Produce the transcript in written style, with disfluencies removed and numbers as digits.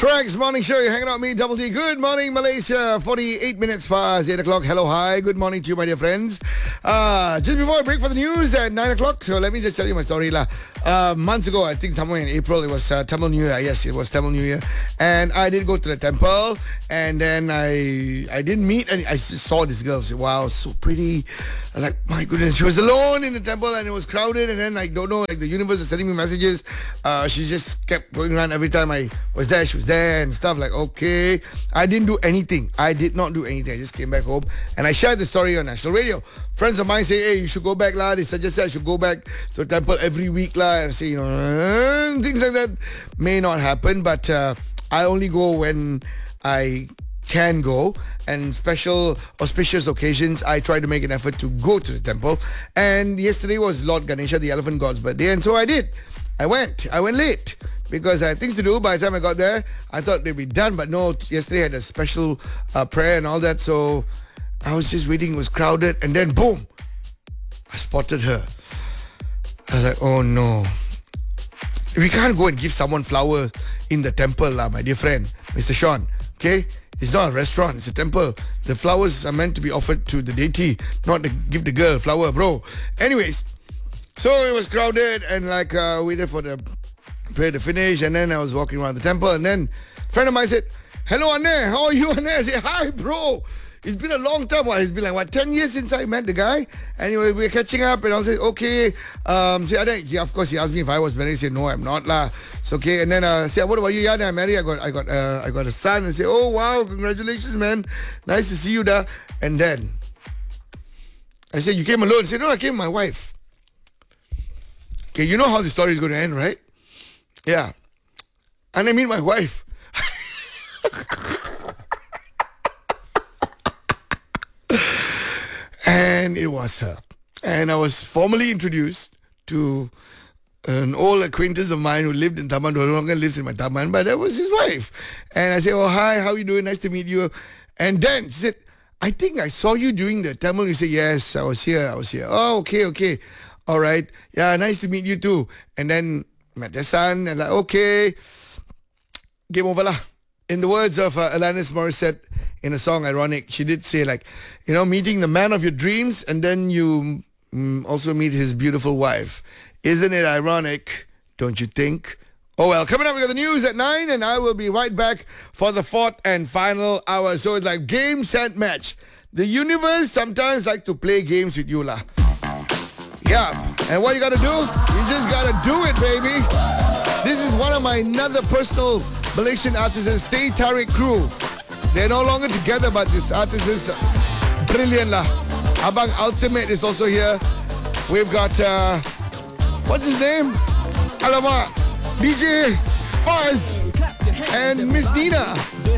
Tracks Morning Show. You're hanging out with me, Double D. Good morning, Malaysia. 48 minutes past 8 o'clock. Hello, hi. Good morning to you, my dear friends. Just before I break for the news at 9 o'clock, so let me just tell you my story. Months ago, I think somewhere in April, it was Tamil New Year. Yes, it was Tamil New Year. And I did go to the temple, and then I didn't meet, and I just saw this girl. So, wow, so pretty. I was like, my goodness, she was alone in the temple, and it was crowded, and then I don't know, like the universe was sending me messages. She just kept going around every time I was there. She was there and stuff. Like, okay. I didn't do anything. I did not do anything. I just came back home, and I shared the story on national radio. Friends of mine say, hey, you should go back, lah. They suggested I should go back to the temple every week, lah. And I say, things like that may not happen, but I only go when I can go, and special auspicious occasions I try to make an effort to go to the temple. And yesterday was Lord Ganesha, the elephant god's birthday, and so I did. I went late because I had things to do. By the time I got there, I thought they'd be done, but no, yesterday I had a special prayer and all that, so I was just waiting. It was crowded, and then boom, I spotted her. I was like, oh no, we can't go and give someone flowers in the temple, my dear friend, Mr. Sean, okay? It's not a restaurant, it's a temple. The flowers are meant to be offered to the deity, not to give the girl a flower, bro. Anyways, so it was crowded, and waited for the prayer to finish, and then I was walking around the temple, and then a friend of mine said, hello, Anne, how are you, Anne? I said, hi, bro. It's been a long time. It's been 10 years since I met the guy. Anyway, we're catching up, and I was like, okay. Of course, he asked me if I was married. I said, no, I'm not, lah. It's okay. And then I said, what about you? Yeah, I'm married. I got a son. And say, oh wow, congratulations, man. Nice to see you, da. And then I said, you came alone? He said, no, I came with my wife. Okay, you know how the story is going to end, right? Yeah. And I meet my wife. And it was her. And I was formally introduced to an old acquaintance of mine who lived in Taman, who no longer lives in my Taman, but that was his wife. And I said, oh, hi, how are you doing? Nice to meet you. And then she said, I think I saw you during the Tamil. You said, yes, I was here. Oh, okay. All right. Yeah, nice to meet you too. And then met their son, and okay, game over lah. In the words of Alanis Morissette in a song, Ironic, she did say meeting the man of your dreams, and then you also meet his beautiful wife. Isn't it ironic? Don't you think? Oh well, coming up we got the news at 9, and I will be right back for the fourth and final hour. So it's like game, set, match. The universe sometimes like to play games with you lah. Yeah, and what you gotta do? You just gotta do it, baby. This is one of my another personal Malaysian artisans, Stay Tarik crew. They're no longer together, but this artist is brilliant lah. Abang Ultimate is also here. We've got, what's his name? Alamak, DJ Fuzz and Miss Nina.